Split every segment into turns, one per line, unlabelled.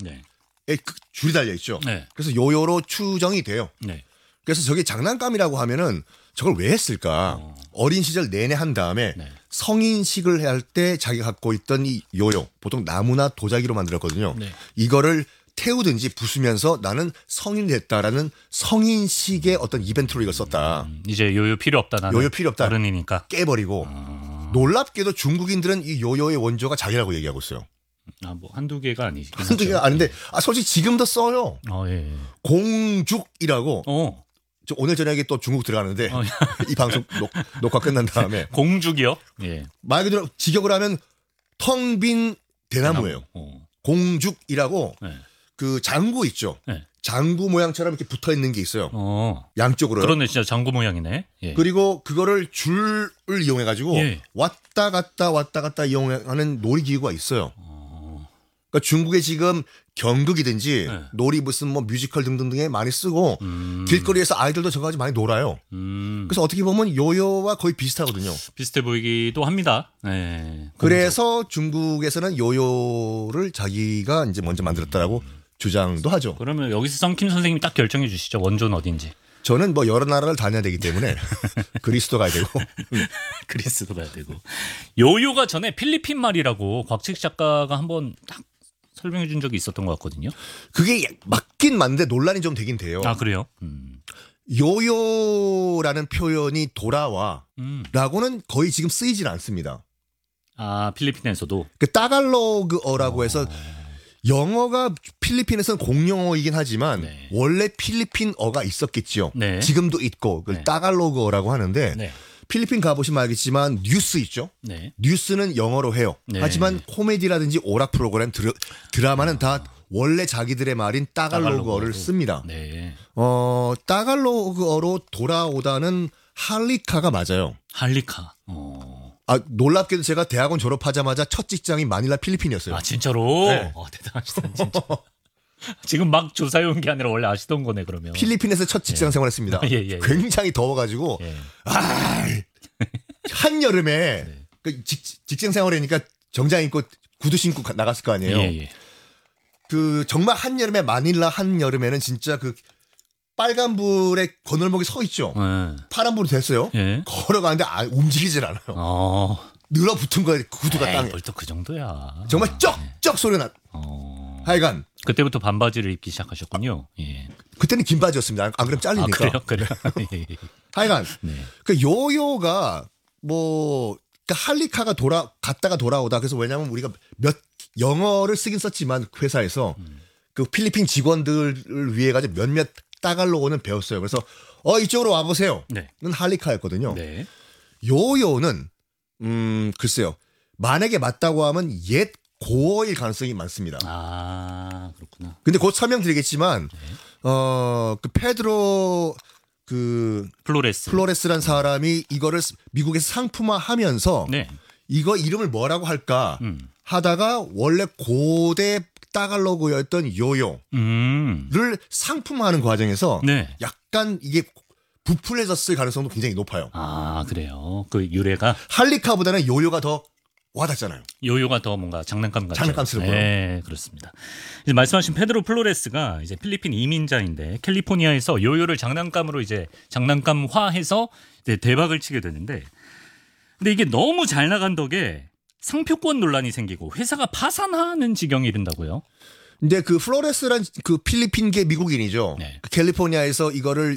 네.
줄이 달려 있죠.
네.
그래서 요요로 추정이 돼요.
네.
그래서 저게 장난감이라고 하면은 저걸 왜 했을까? 어린 시절 내내 한 다음에
네.
성인식을 할 때 자기가 갖고 있던 이 요요, 보통 나무나 도자기로 만들었거든요.
네.
이거를 태우든지 부수면서 나는 성인이 됐다라는 성인식의 어떤 이벤트로 이걸 썼다.
이제 요요 필요 없다. 나는
요요 필요 없다.
어른이니까.
깨버리고 놀랍게도 중국인들은 이 요요의 원조가 자기라고 얘기하고 있어요.
뭐 한두 개가 아니긴
한두 개가 아닌데 솔직히 지금도 써요.
예.
공죽이라고. 저 오늘 저녁에 또 중국 들어가는데 이 방송 녹화 끝난 다음에
공죽이요? 예.
말 그대로 직역을 하면 텅 빈 대나무예요. 공죽이라고
네.
그 장구 있죠.
네.
장구 모양처럼 이렇게 붙어 있는 게 있어요. 양쪽으로.
그러네, 진짜 장구 모양이네. 예.
그리고 그거를 줄을 이용해 가지고 왔다 갔다 이용하는 놀이기구가 있어요. 그러니까 중국에 지금 경극이든지 놀이 무슨 뭐 뮤지컬 등등등에 많이 쓰고 길거리에서 아이들도 저거 가지고 많이 놀아요. 그래서 어떻게 보면 요요와 거의 비슷하거든요.
비슷해 보이기도 합니다. 네.
그래서 중국에서는 요요를 자기가 이제 먼저 만들었다라고 주장도 하죠.
그러면 여기서 썬킴 선생님이 딱 결정해 주시죠. 원조는 어딘지.
저는 뭐 여러 나라를 다녀야 되기 때문에 그리스도 가야 되고
그리스도 가야 되고. 요요가 전에 필리핀 말이라고 곽책 작가가 한번 딱 설명해 준 적이 있었던 것 같거든요.
그게 맞긴 맞는데 논란이 좀 되긴 돼요.
아, 그래요?
요요라는 표현이 돌아와라고는 거의 지금 쓰이질 않습니다.
아, 필리핀에서도?
그 따갈로그어라고 해서 영어가 필리핀에서는 공용어이긴 하지만 원래 필리핀어가 있었겠죠. 지금도 있고 그걸 따갈로그어라고 하는데 필리핀 가보시면 알겠지만 뉴스 있죠. 뉴스는 영어로 해요. 하지만 코미디라든지 오락 프로그램 드라마는 다 원래 자기들의 말인 따갈로그어를 씁니다. 따갈로그어로 돌아오다는 할리카가 맞아요.
할리카.
놀랍게도 제가 대학원 졸업하자마자 첫 직장이 마닐라 필리핀이었어요.
아, 진짜로? 대단하시다, 진짜. 지금 막 조사해 온 게 아니라 원래 아시던 거네, 그러면.
필리핀에서 첫 직장 생활했습니다. 굉장히 더워가지고 한여름에 그 직장 생활이니까 정장 입고 구두 신고 나갔을 거 아니에요. 그 정말 한여름에 마닐라 한여름에는 진짜 그 빨간불에 건널목에 서 있죠. 파란불이 됐어요. 걸어가는데 움직이질 않아요. 늘어붙은 거에 구두가 땅에.
벌써 그 정도야.
정말 쩍쩍 소리가 나. 하여간
그때부터 반바지를 입기 시작하셨군요.
그때는 긴 바지였습니다. 안 그러면 잘리니까.
그래요?
하여간 그 요요가 뭐 그러니까 할리카가 갔다가 돌아오다. 그래서 왜냐하면 우리가 영어를 쓰긴 썼지만 회사에서 그 필리핀 직원들을 위해 가지고 몇몇 따갈로그는 배웠어요. 그래서 이쪽으로 와보세요. 는 할리카였거든요. 요요는 글쎄요. 만약에 맞다고 하면 옛 고어일 가능성이 많습니다.
아, 그렇구나.
근데 곧 설명드리겠지만 그 페드로 플로레스란 사람이 이거를 미국에서 상품화하면서 이거 이름을 뭐라고 할까 하다가 원래 고대 따갈로그였던 요요를 상품화하는 과정에서 약간 이게 부풀려졌을 가능성도 굉장히 높아요.
아, 그래요. 그 유래가
할리카보다는 요요가 더 와닿잖아요.
요요가 더 뭔가 장난감 같죠.
장난감스러워.
네, 그렇습니다. 이제 말씀하신 페드로 플로레스가 이제 필리핀 이민자인데 캘리포니아에서 요요를 장난감으로 이제 장난감화해서 이제 대박을 치게 되는데, 근데 이게 너무 잘 나간 덕에 상표권 논란이 생기고 회사가 파산하는 지경에 이른다고요.
근데 그 플로레스란 그 필리핀계 미국인이죠. 그 캘리포니아에서 이거를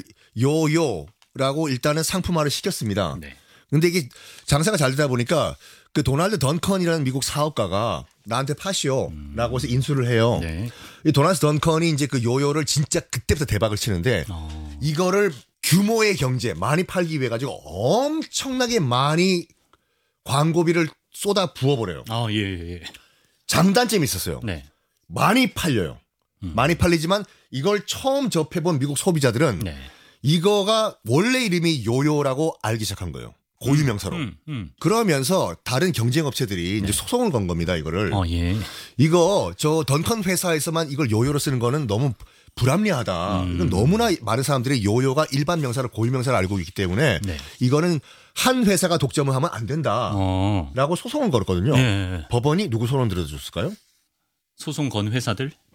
요요라고 일단은 상품화를 시켰습니다. 근데 이게 장사가 잘 되다 보니까 그 도널드 던컨이라는 미국 사업가가 나한테 파시오라고 해서 인수를 해요. 이 도널드 던컨이 이제 그 요요를 진짜 그때부터 대박을 치는데 이거를 규모의 경제 많이 팔기 위해 가지고 엄청나게 많이 광고비를 쏟아 부어버려요. 장단점이 있었어요. 많이 팔려요. 많이 팔리지만 이걸 처음 접해본 미국 소비자들은 이거가 원래 이름이 요요라고 알기 시작한 거예요. 고유명사로. 그러면서 다른 경쟁 업체들이 이제 소송을 건 겁니다. 이거를. 이거 저 던컨 회사에서만 이걸 요요로 쓰는 거는 너무 불합리하다. 이건 너무나 많은 사람들이 요요가 일반 명사를 고유명사를 알고 있기 때문에 이거는 한 회사가 독점을 하면 안 된다라고 소송을 걸었거든요. 법원이 누구 소송 들어줬을까요?
소송 건 회사들?